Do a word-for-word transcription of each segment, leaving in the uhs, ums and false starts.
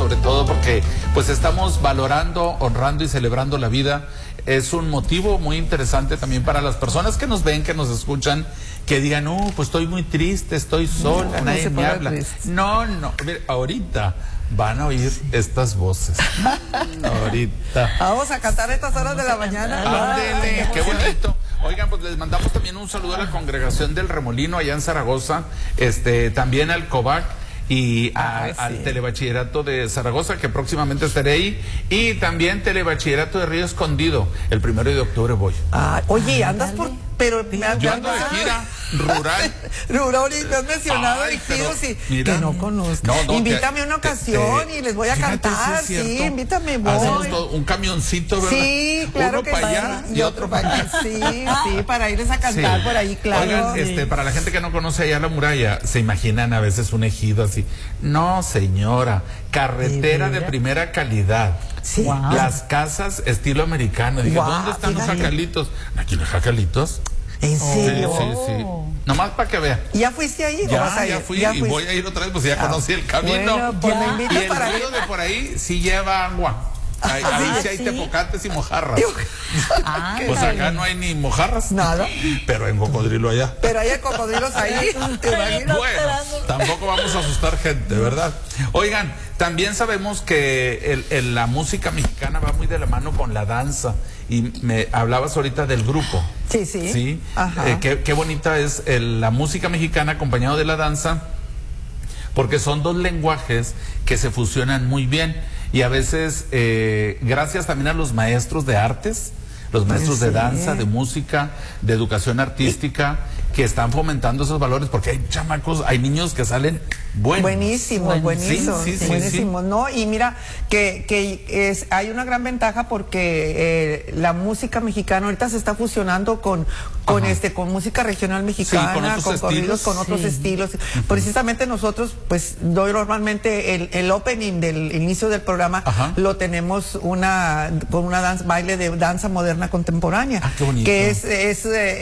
sobre todo porque pues estamos valorando, honrando y celebrando la vida. Es un motivo muy interesante también para las personas que nos ven, que nos escuchan, que digan, no, pues estoy muy triste, estoy sola, no, nadie no me habla. Triste. No, no, mira, ahorita van a oír estas voces. Ahorita. Vamos a cantar a estas horas de la mañana. Ándele, qué bonito. Oigan, pues les mandamos también un saludo a la congregación del Remolino allá en Zaragoza, este, también al COVAC y a, Ay, sí. al Telebachillerato de Zaragoza, que próximamente estaré ahí, y también Telebachillerato de Río Escondido, el primero de octubre voy. Ah, oye, andas por... pero me Yo ando de gira rural. Rural, y me has mencionado elegidos y mira, que no conozco. No, no, invítame una ocasión te, te, y les voy a cantar, sí, sí, invítame, voy. Hacemos todo, un camioncito, ¿verdad? Sí, claro. Uno que para sí, allá y otro para acá. Sí, sí, para irles a cantar sí. por ahí, claro. Oigan, sí. este, para la gente que no conoce allá la muralla, se imaginan a veces un ejido así. No, señora, carretera de primera calidad. Sí. Wow. Las casas estilo americano. Dije, wow, ¿dónde están fíjate. los jacalitos? Aquí no hay jacalitos. ¿En serio? Sí, sí, sí. Nomás para que vea. ¿Ya fuiste ahí? Ya, vas a ir? ya fui ¿Ya y voy a ir otra vez, pues ya ah, conocí el camino. Bueno, pues me invito y el para río de por ahí sí lleva agua. Ahí, ah, ahí sí hay ¿sí? tepocates y mojarras. Ah, pues acá no hay ni mojarras. Nada. Pero hay cocodrilo allá. Pero hay cocodrilos ahí. Bueno, tampoco vamos a asustar gente, ¿verdad? Oigan, también sabemos que el, el, la música mexicana va muy de la mano con la danza. Y me hablabas ahorita del grupo. Sí, sí. Sí. Eh, qué, qué bonita es el, la música mexicana acompañado de la danza, porque son dos lenguajes que se fusionan muy bien. Y a veces, eh, gracias también a los maestros de artes, los maestros sí. de danza, de música, de educación artística, que están fomentando esos valores, porque hay chamacos, hay niños que salen buenos. Buenísimos, buenísimos, sí, sí, sí, buenísimos, sí. ¿no? Y mira, que, que es, hay una gran ventaja porque eh, la música mexicana ahorita se está fusionando con, con este, con música regional mexicana, sí, con, con corridos, con otros sí. estilos. Uh-huh. Precisamente nosotros, pues, doy normalmente el, el opening del inicio del programa, Ajá. lo tenemos una, con una danza, baile de danza moderna contemporánea. Ah, qué bonito. Que es, es,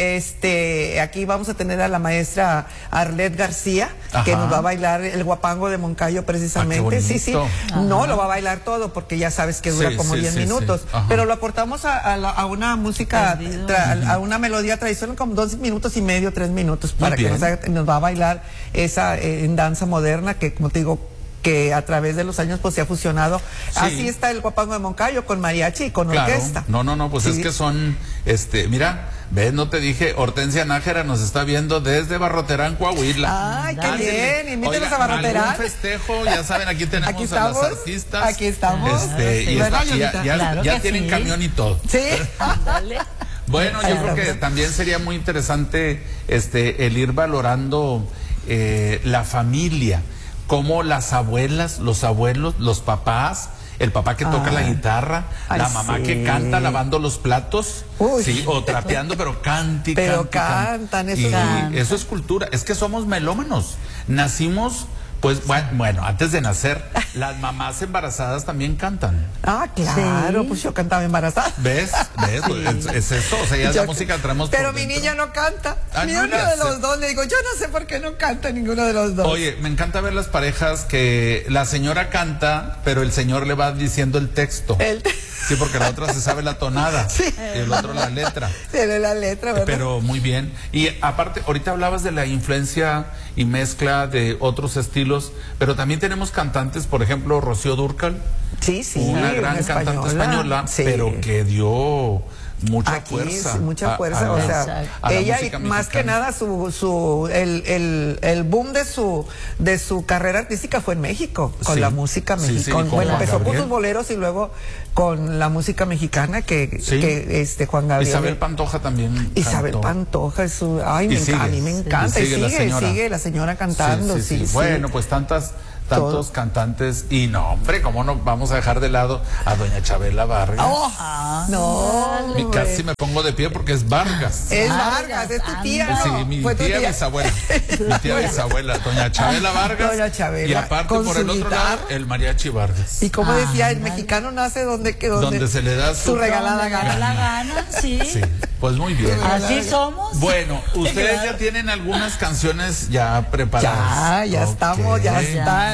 este, aquí vamos a tener a la maestra Arlet García, Ajá. que nos va a bailar el guapango de Moncayo precisamente. Ah, sí, sí. Ajá. No lo va a bailar todo porque ya sabes que dura sí, como diez sí, minutos. Sí. Pero lo aportamos a, a, la, a una música, tra, a una melodía tradicional como dos minutos y medio, tres minutos, para que nos, haga, nos va a bailar esa eh, en danza moderna que, como te digo, que a través de los años pues se ha fusionado. Sí. Así está el guapango de Moncayo con mariachi y con claro. orquesta. No, no, no, pues sí. es que son, este, mira, ves, no te dije, Hortensia Nájera nos está viendo desde Barroterán, Coahuila. Ay, qué bien, invítenos a Barroterán. Algún festejo, ya saben, aquí tenemos aquí estamos, a las artistas. Aquí estamos. Este, sí. y bueno, está, ya, ya, claro ya tienen sí. camión y todo. Sí. Dale. Bueno, yo creo que también sería muy interesante este el ir valorando eh, la familia, como las abuelas, los abuelos, los papás, el papá que toca ah, la guitarra, ay, la mamá sí. que canta lavando los platos, Uy. sí, o trapeando, pero canta y pero canta, cantan, eso, y can... eso es cultura, es que somos melómanos, nacimos. Pues bueno, bueno, antes de nacer, las mamás embarazadas también cantan. Ah, claro, sí. pues yo cantaba embarazada. ¿Ves? ¿Ves? Sí. Es, es eso, o sea, ya yo, la música traemos. Pero mi dentro. Niña no canta. Ah, ni no uno de los dos. Le digo, yo no sé por qué no canta ninguno de los dos. Oye, me encanta ver las parejas que la señora canta, pero el señor le va diciendo el texto. El te... Sí, porque la otra se sabe la tonada. Sí. Y el otro la letra. Tiene la letra, ¿verdad? Pero muy bien. Y aparte, ahorita hablabas de la influencia y mezcla de otros estilos, pero también tenemos cantantes, por ejemplo, Rocío Dúrcal. Sí, sí. Una gran española, cantante española, sí. pero que dio mucha Aquí, fuerza. Mucha fuerza, a, a o la, sea, ella y más que nada su, su, el, el, el boom de su, de su carrera artística fue en México, con sí. la música mexicana. Sí, sí, bueno, empezó con sus boleros y luego con la música mexicana que, sí. que este Juan Gabriel. Isabel Pantoja también. Isabel cantó. Pantoja es su, ay, me encanta, a mí me encanta. Y sigue, y sigue, la señora. sigue la señora cantando, sí. sí, sí, sí. sí. Bueno, pues tantas. Tantos Todo. cantantes, y no, hombre, ¿cómo no vamos a dejar de lado a doña Chabela Vargas? Oh, ah, no, mi, casi me pongo de pie porque es Vargas. Es Vargas, es tu tía, ¿no? Sí, mi Fue tía, tía bisabuela. Mi tía bisabuela, doña Chabela Vargas. Doña Chabela. Y aparte, por el otro lado, el mariachi Vargas. Y como ah, decía, el dale. mexicano nace donde, que, donde, donde se le da su, su regalada gana. La gana, sí. Sí, pues muy bien. Así somos. Bueno, ustedes claro. ya tienen algunas canciones ya preparadas. Ya, ya okay. estamos, ya está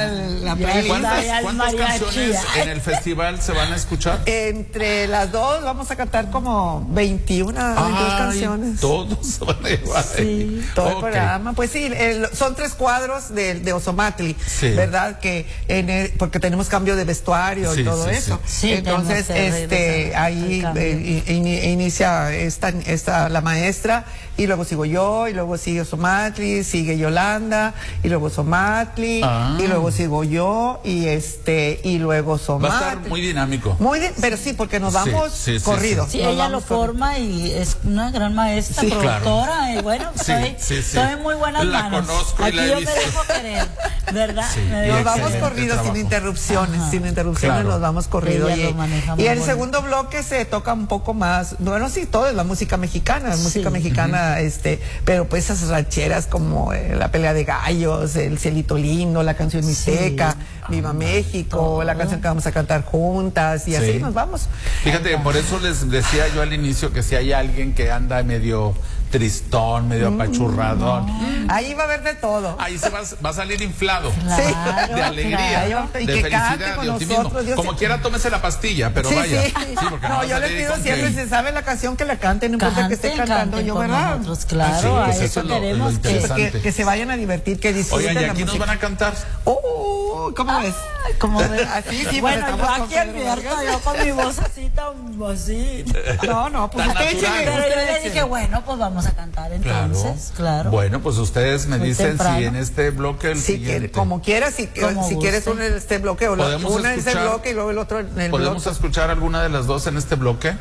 ya la Ya playlist. ¿Cuántas, ya el cuántas mariachi. canciones en el festival se van a escuchar? Entre las dos vamos a cantar como veintiuna, veintidós Ay, canciones. todos se van a llevar. Sí, todo el Ok. programa. Pues sí, el- son tres cuadros de, de Ozomatli, Sí. ¿verdad? Que en el- porque tenemos cambio de vestuario Sí, y todo sí, eso. sí. Sí, Entonces, tenemos que este, regresar ahí al cambio. eh, in- inicia esta, esta la maestra y luego sigo yo y luego sigue Ozomatli, sigue Yolanda y luego Ozomatli Ah. y luego sigo yo y este y luego Va Ozomatli. a estar muy dinámico. Muy bien, pero sí, porque nos Sí, vamos sí, sí, corrido. Sí, nos ella vamos lo corrido. forma y es una gran maestra, Sí, productora, y bueno, Sí, estoy, sí, sí. estoy en muy buenas La manos. conozco y Aquí la he yo visto. me dejo querer, ¿verdad? Sí, Me y dejo Nos vamos excelente querer. corridos trabajo. sin interrupciones, Ajá. sin interrupciones Claro. nos vamos corrido. Ella Y, lo maneja y muy el bueno. segundo bloque se toca un poco más, bueno, sí, todo es la música mexicana, la música Sí. mexicana, este, pero pues esas rancheras como eh, la pelea de gallos, el cielito lindo, la canción mixteca, Viva México, todo. la canción que vamos a cantar juntas y Sí. así nos vamos. Fíjate, por eso les decía yo al inicio que si hay alguien que anda medio tristón, medio apachurradón, Ahí va a haber de todo. ahí se va, va a salir inflado. Claro, De alegría, claro. Y de que felicidad, cante con de optimismo. nosotros, Dios Como te- quiera, tómese la pastilla, pero Sí, vaya. sí. porque No, va a yo les salir pido con siempre, que- si sabe la canción que la canten, no importa que esté Canten, cantando canten yo, con ¿verdad? nosotros, claro, Ah, sí, a pues eso, eso es lo- lo queremos que... interesante. Que, que se vayan a divertir, que disfruten Oigan, ¿y la aquí nos música. van a cantar? Oh, ¿cómo ves? Ay, como ves. Así, sí, bueno, pues yo estamos con aquí Pedro abierta, Vargas. yo con mi voz así tan así. No, no, pues Tan usted natural. échele, Pero usted yo le échele. dije, bueno, pues vamos a cantar entonces, claro. Bueno, pues ustedes me Muy dicen temprano. si en este bloque el Si siguiente. quiere, como quieras, si, Como si quieres guste. uno en este bloque o la, Podemos una en este escuchar- bloque y luego el otro en el ¿Podemos bloque. escuchar alguna de las dos en este bloque?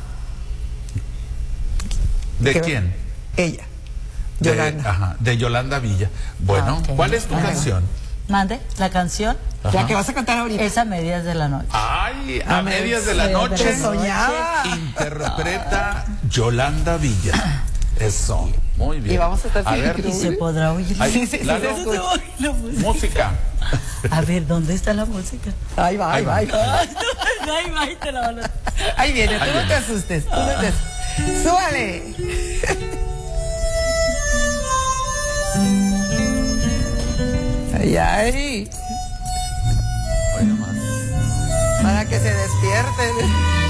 ¿De ¿Qué? quién? Ella, De, Yolanda. ajá, de Yolanda Villa. Bueno, Ah, ok. ¿cuál es tu Ajá. canción? Mande, la canción La que vas a cantar ahorita. es a medias de la noche. Ay, a A medias de la medias de noche. la noche. Soñaba. Interpreta Yolanda Villa. Eso. Muy bien. Y vamos a estar sin ver, Y se podrá oír. Ay, Sí, sí, sí, Lalo, se escucha. La música. música. A ver, ¿dónde está la música? Ahí va, ahí va, ahí va. Ay, va, ahí te la van a... Ahí viene, tú Ahí no viene. te asustes, tú no te asustes. ¡Súbale! Ay, ay, Oye, nomás. para que se despierten.